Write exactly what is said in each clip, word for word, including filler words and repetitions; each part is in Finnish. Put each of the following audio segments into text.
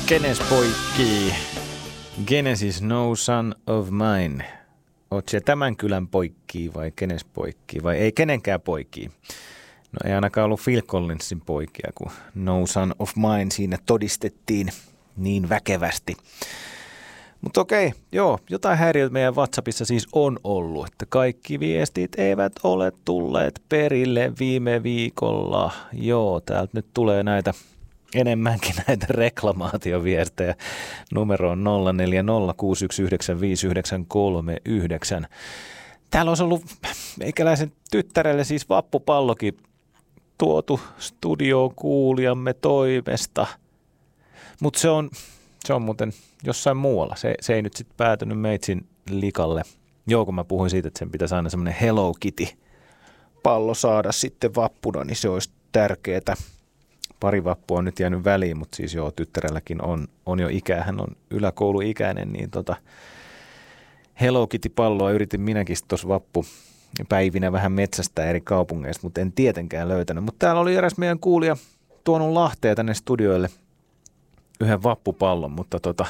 Kenes poikkii? Genesis No Son of Mine. Oot siellä tämän kylän poikkii vai kenes poikkii vai ei kenenkään poikkii? No ei ainakaan ollut Phil Collinsin poikia, kun No Son of Mine siinä todistettiin niin väkevästi. Mutta okei, joo, jotain häiriöitä meidän WhatsAppissa siis on ollut, että kaikki viestit eivät ole tulleet perille viime viikolla. Joo, täältä nyt tulee näitä enemmänkin näitä reklamaatioviestejä. Numero on nolla neljä nolla kuusi yksi yhdeksän viisi yhdeksän kolme yhdeksän. Täällä olisi ollut meikäläisen tyttärelle siis vappupallokin tuotu studioon kuulijamme toimesta. Mutta se on, se on muuten jossain muualla. Se, se ei nyt sitten päätynyt meitsin likalle. Joo, kun mä puhuin siitä, että sen pitäisi aina semmoinen Hello Kitty-pallo saada sitten vappuna, niin se olisi tärkeää. Pari vappua on nyt jäänyt väliin, mutta siis joo, tyttärelläkin on, on jo ikää. Hän on yläkouluikäinen, niin tota Hello Kitty-palloa yritin minäkin tuossa vappupäivinä vähän metsästä eri kaupungeista, mutta en tietenkään löytänyt. Mutta täällä oli eräs meidän kuulija tuonut Lahteen tänne studioille yhden vappupallon, mutta tota,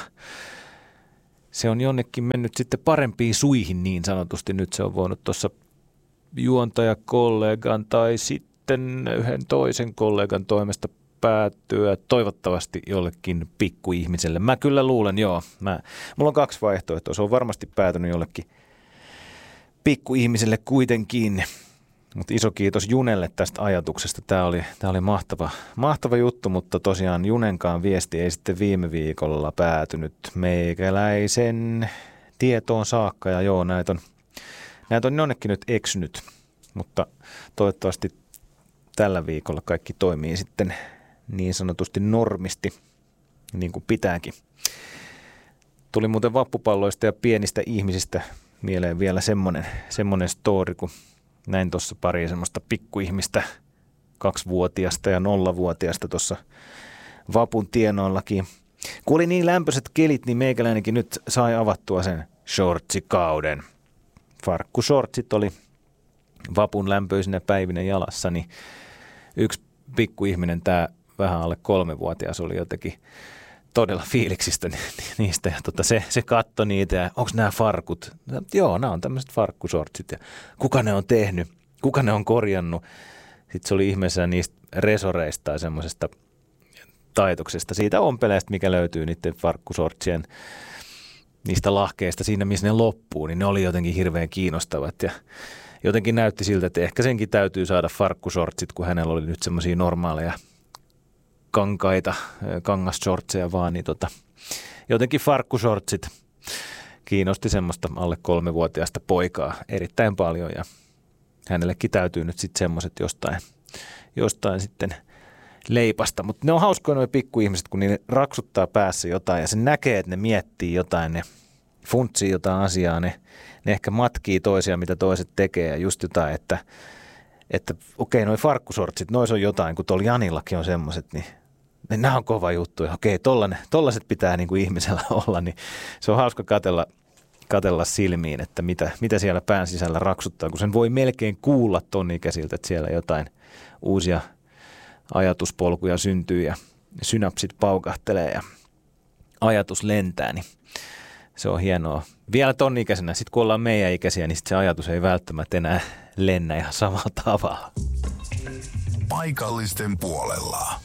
se on jonnekin mennyt sitten parempiin suihin niin sanotusti. Nyt se on voinut tuossa juontajakollegan tai sitten yhden toisen kollegan toimesta päättyä toivottavasti jollekin pikkuihmiselle. Mä kyllä luulen, joo. Mä, mulla on kaksi vaihtoehtoa. Se on varmasti päätynyt jollekin pikkuihmiselle kuitenkin. Mutta iso kiitos Junelle tästä ajatuksesta. Tämä oli, tää oli mahtava, mahtava juttu, mutta tosiaan Junenkaan viesti ei sitten viime viikolla päätynyt meikäläisen tietoon saakka. Ja joo, näitä on, näitä on jonnekin nyt eksynyt, mutta toivottavasti tällä viikolla kaikki toimii sitten niin sanotusti normisti, niin kuin pitääkin. Tuli muuten vappupalloista ja pienistä ihmisistä mieleen vielä semmoinen, semmoinen story, kun näin tuossa pari semmoista pikkuihmistä, kaksivuotiasta ja nollavuotiasta tuossa vapun tienoillakin. Kun oli niin lämpöiset kelit, niin meikäläinenkin nyt sai avattua sen shortsikauden. Farkkushortsit oli vapun lämpöisinä päivinä jalassa, niin yksi pikkuihminen, tämä vähän alle kolmevuotias, oli jotenkin todella fiiliksistä niistä. Ja tota, se, se katsoi niitä ja onko nämä farkut? Joo, nämä on tämmöiset farkkushortsit. Ja kuka ne on tehnyt? Kuka ne on korjannut? Sitten se oli ihmeessä niistä resoreista tai semmoisesta taitoksesta, siitä ompeleesta, mikä löytyy niiden farkkushortsien niistä lahkeista siinä, missä ne loppuu, niin ne oli jotenkin hirveän kiinnostavat ja jotenkin näytti siltä, että ehkä senkin täytyy saada farkkushortsit, kun hänellä oli nyt semmoisia normaaleja kankaita, kangasshortseja vaan, niin tota, jotenkin farkkushortsit kiinnosti semmoista alle kolmevuotiaasta poikaa erittäin paljon ja hänellekin täytyy nyt sitten semmoiset jostain, jostain sitten leipasta, mutta ne on hauskoja nuo pikkuihmiset, kun ne raksuttaa päässä jotain ja se näkee, että ne miettii jotain, ne funtsii jotain asiaa, ne, ne ehkä matkii toisia, mitä toiset tekee ja just jotain, että, että okei, noi farkkusortsit, nois on jotain, kun tuolla Janillakin on semmoiset, niin nämä on kova juttu ja okei, tollaset pitää niin kuin ihmisellä olla, niin se on hauska katsella, katsella silmiin, että mitä, mitä siellä pään sisällä raksuttaa, kun sen voi melkein kuulla ton ikäisiltä, että siellä jotain uusia ajatuspolkuja syntyy ja synapsit paukahtelee ja ajatus lentää, niin se on hienoa. Vielä ton ikäisenä, sitten kun ollaan meidän ikäisiä, niin sit se ajatus ei välttämättä enää lennä ihan samalla tavalla. Paikallisten puolella.